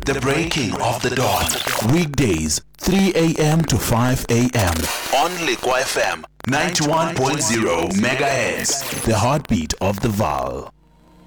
The breaking of the dawn. Weekdays, 3 a.m. to 5 a.m. On Lekwa FM, 91.0 megahertz. The heartbeat of the Vaal.